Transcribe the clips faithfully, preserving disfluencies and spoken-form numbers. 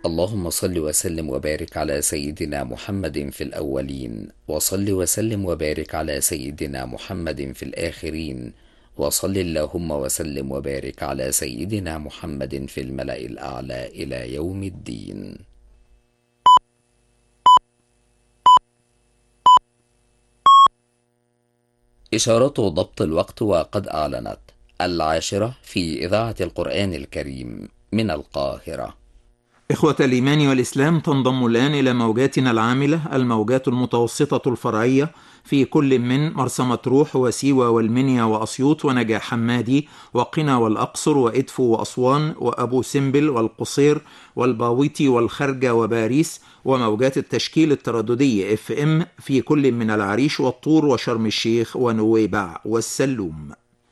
اللهم صل وسلم وبارك على سيدنا محمد في الأولين، وصل وسلم وبارك على سيدنا محمد في الآخرين، وصل اللهم وسلم وبارك على سيدنا محمد في الملأ الأعلى إلى يوم الدين. إشارة ضبط الوقت وقد أعلنت العاشرة في إذاعة القرآن الكريم من القاهرة. إخوة الإيمان والإسلام، تنضم الآن إلى موجاتنا العاملة الموجات المتوسطة الفرعية في كل من مرسى مطروح وسيوة والمنيا وأسيوط ونجع حمادي وقنا والأقصر وإدفو وأسوان وأبو سمبل والقصير والباويتي والخرجة وباريس، وموجات التشكيل الترددي اف ام في كل من العريش والطور وشرم الشيخ ونويبع والسلوم.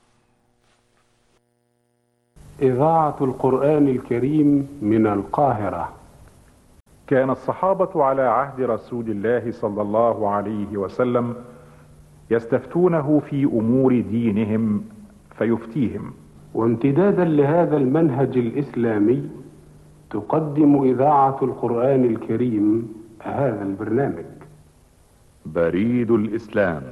إذاعة القرآن الكريم من القاهرة. كان الصحابة على عهد رسول الله صلى الله عليه وسلم يستفتونه في أمور دينهم فيفتيهم، وامتدادا لهذا المنهج الإسلامي تقدم إذاعة القرآن الكريم هذا البرنامج. بريد الإسلام،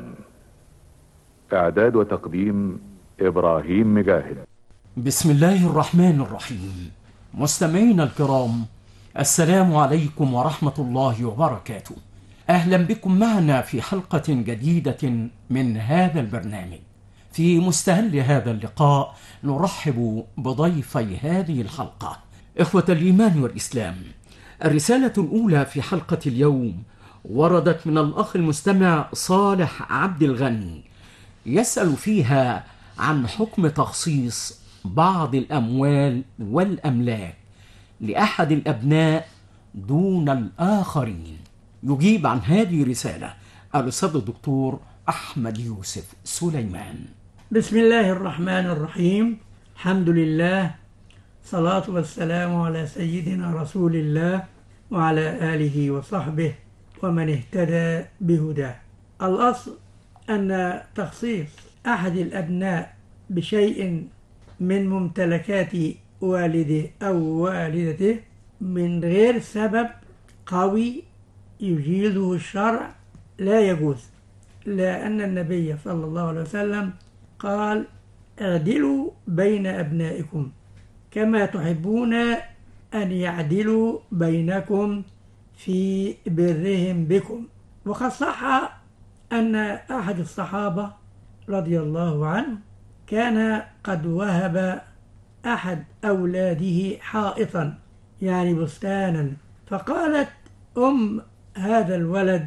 إعداد وتقديم إبراهيم مجاهد. بسم الله الرحمن الرحيم. مستمعينا الكرام، السلام عليكم ورحمة الله وبركاته. أهلا بكم معنا في حلقة جديدة من هذا البرنامج. في مستهل هذا اللقاء نرحب بضيفي هذه الحلقة. إخوة الإيمان والإسلام، الرسالة الأولى في حلقة اليوم وردت من الأخ المستمع صالح عبد الغني، يسأل فيها عن حكم تخصيص بعض الأموال والأملاك لأحد الأبناء دون الآخرين. يجيب عن هذه الرسالة الأستاذ الدكتور أحمد يوسف سليمان. بسم الله الرحمن الرحيم. الحمد لله، صلاة والسلام على سيدنا رسول الله وعلى آله وصحبه ومن اهتدى بهداه. الأصل أن تخصيص أحد الأبناء بشيء من ممتلكات والده أو والدته من غير سبب قوي يجيزه الشرع لا يجوز، لأن النبي صلى الله عليه وسلم قال: اعدلوا بين أبنائكم كما تحبون أن يعدلوا بينكم في برهم بكم. وقد صح أن أحد الصحابة رضي الله عنه كان قد وهب أحد أولاده حائطا، يعني بستانا، فقالت أم هذا الولد: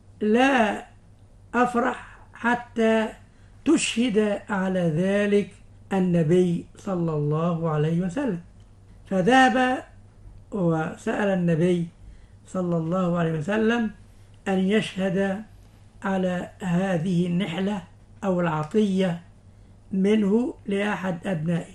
لا أفرح حتى تشهد على ذلك النبي صلى الله عليه وسلم. فذهب وسأل النبي صلى الله عليه وسلم أن يشهد على هذه النحلة أو العطية منه لأحد أبنائه،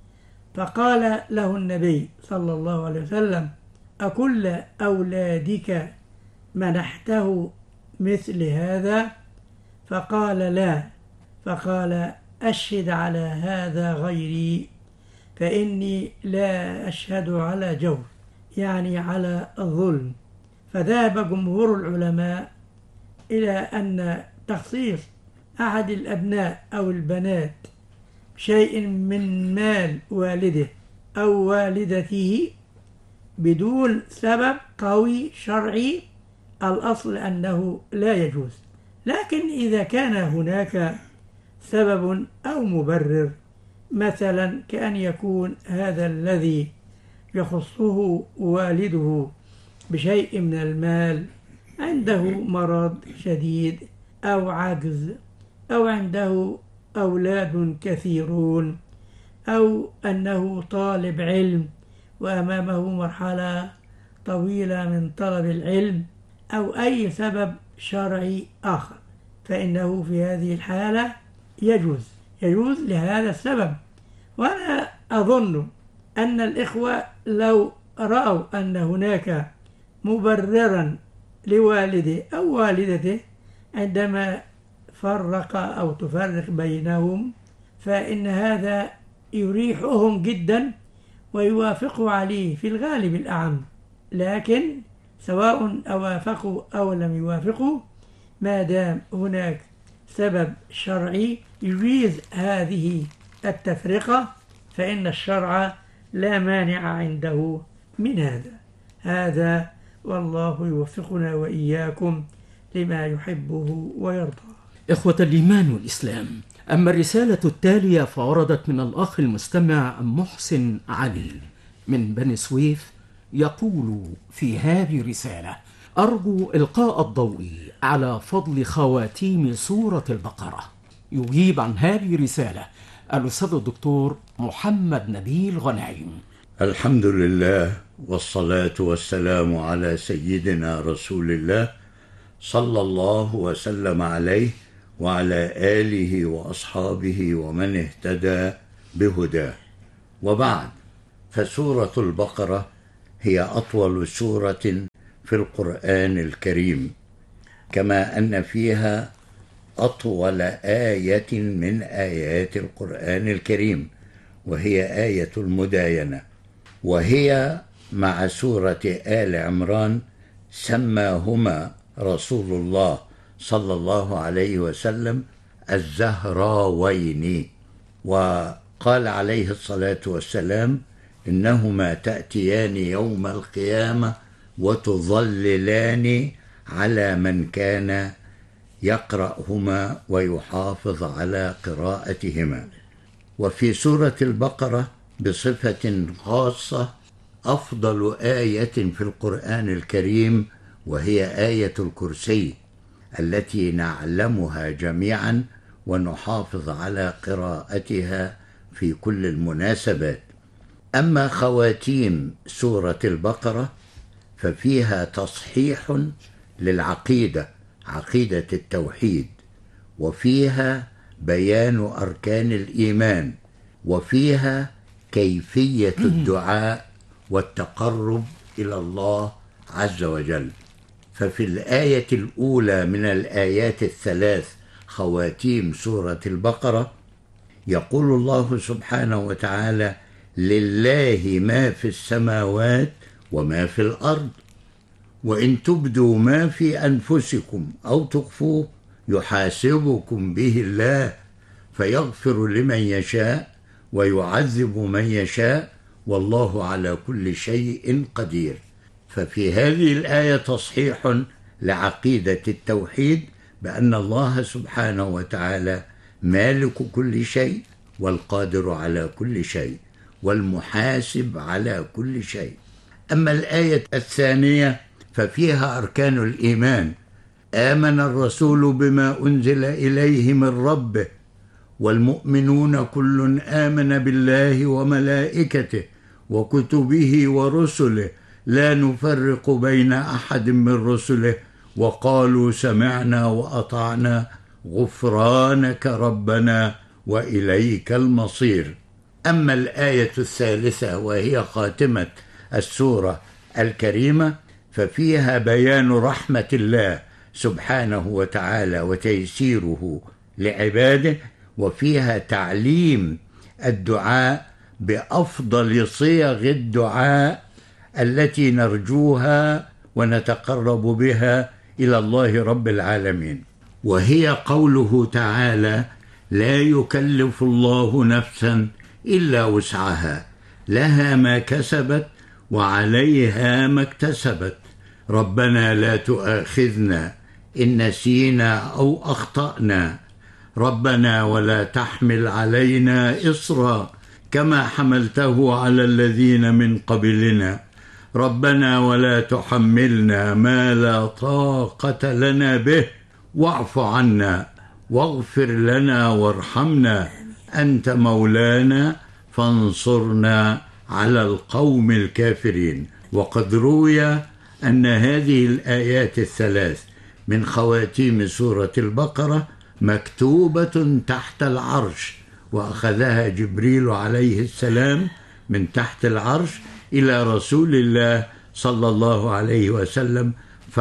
فقال له النبي صلى الله عليه وسلم: أكل أولادك منحته مثل هذا؟ فقال: لا. فقال: أشهد على هذا غيري، فإني لا أشهد على جور، يعني على الظلم. فذهب جمهور العلماء إلى أن تخصيص أحد الأبناء أو البنات شيء من مال والده أو والدته بدون سبب قوي شرعي، الأصل أنه لا يجوز. لكن إذا كان هناك سبب أو مبرر، مثلا كأن يكون هذا الذي يخصه والده بشيء من المال عنده مرض شديد أو عجز، أو عنده أولاد كثيرون، أو أنه طالب علم وأمامه مرحلة طويلة من طلب العلم، أو أي سبب شرعي آخر، فإنه في هذه الحالة يجوز يجوز لهذا السبب. وأنا أظن أن الإخوة لو رأوا أن هناك مبررا لوالده أو والدته عندما فرق أو تفرق بينهم، فإن هذا يريحهم جدا ويوافقوا عليه في الغالب الأعم. لكن سواء أوافقوا أو لم يوافقوا، ما دام هناك سبب شرعي يجيز هذه التفرقة فإن الشرع لا مانع عنده من هذا. هذا والله يوفقنا وإياكم لما يحبه ويرضى. إخوة الإيمان والإسلام، أما الرسالة التالية فوردت من الأخ المستمع محسن علي من بني سويف، يقول في هذه الرسالة: أرجو إلقاء الضوء على فضل خواتيم سورة البقرة. يجيب عن هذه الرسالة الأستاذ الدكتور محمد نبيل غنايم. الحمد لله والصلاة والسلام على سيدنا رسول الله صلى الله وسلم عليه وعلى آله وأصحابه ومن اهتدى بهداه، وبعد، فسورة البقرة هي أطول سورة في القرآن الكريم، كما أن فيها أطول آية من آيات القرآن الكريم، وهي آية المداينة، وهي مع سورة آل عمران سماهما رسول الله صلى الله عليه وسلم الزهراوين، وقال عليه الصلاة والسلام: إنهما تأتيان يوم القيامة وتظللان على من كان يقرأهما ويحافظ على قراءتهما. وفي سورة البقرة بصفة خاصة أفضل آية في القرآن الكريم، وهي آية الكرسي التي نعلمها جميعا ونحافظ على قراءتها في كل المناسبات. أما خواتيم سورة البقرة ففيها تصحيح للعقيدة، عقيدة التوحيد، وفيها بيان أركان الإيمان، وفيها كيفية الدعاء والتقرب إلى الله عز وجل. ففي الآية الأولى من الآيات الثلاث خواتيم سورة البقرة يقول الله سبحانه وتعالى: لله ما في السماوات وما في الأرض، وإن تبدوا ما في أنفسكم أو تخفوه يحاسبكم به الله فيغفر لمن يشاء ويعذب من يشاء والله على كل شيء قدير. ففي هذه الآية تصحيح لعقيدة التوحيد بأن الله سبحانه وتعالى مالك كل شيء والقادر على كل شيء والمحاسب على كل شيء. أما الآية الثانية ففيها أركان الإيمان: آمن الرسول بما أنزل إليه من ربه والمؤمنون كل آمن بالله وملائكته وكتبه ورسله لا نفرق بين أحد من رسله وقالوا سمعنا وأطعنا غفرانك ربنا وإليك المصير. أما الآية الثالثة وهي خاتمة السورة الكريمة ففيها بيان رحمة الله سبحانه وتعالى وتيسيره لعباده، وفيها تعليم الدعاء بأفضل صيغ الدعاء التي نرجوها ونتقرب بها إلى الله رب العالمين، وهي قوله تعالى: لا يكلف الله نفسا إلا وسعها لها ما كسبت وعليها ما اكتسبت ربنا لا تؤاخذنا إن نسينا أو أخطأنا ربنا ولا تحمل علينا إصرا كما حملته على الذين من قبلنا ربنا ولا تحملنا ما لا طاقة لنا به واعف عنا واغفر لنا وارحمنا أنت مولانا فانصرنا على القوم الكافرين. وقد روي أن هذه الآيات الثلاث من خواتيم سورة البقرة مكتوبة تحت العرش، وأخذها جبريل عليه السلام من تحت العرش إلى رسول الله صلى الله عليه وسلم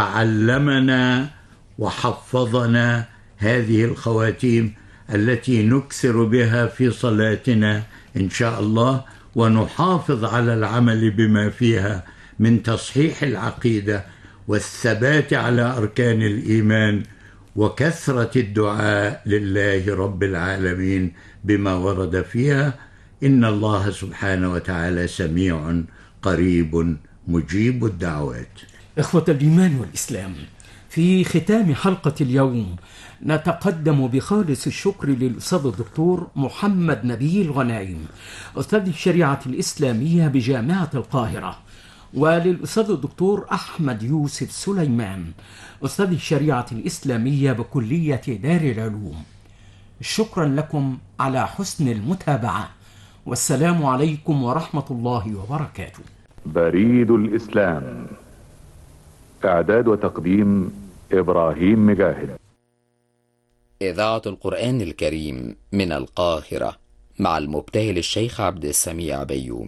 فعلمنا وحفظنا هذه الخواتيم التي نكثر بها في صلاتنا إن شاء الله، ونحافظ على العمل بما فيها من تصحيح العقيدة والثبات على أركان الإيمان وكثرة الدعاء لله رب العالمين بما ورد فيها. إن الله سبحانه وتعالى سميع قريب مجيب الدعوات. إخوة الإيمان والإسلام، في ختام حلقة اليوم نتقدم بخالص الشكر للأستاذ الدكتور محمد نبيل غنايم أستاذ الشريعة الإسلامية بجامعة القاهرة، وللأستاذ الدكتور أحمد يوسف سليمان أستاذ الشريعة الإسلامية بكلية دار العلوم. شكرا لكم على حسن المتابعة، والسلام عليكم ورحمة الله وبركاته. بريد الإسلام، إعداد وتقديم إبراهيم مجاهد. إذاعة القرآن الكريم من القاهرة مع المبتهل الشيخ عبد السميع بيومي.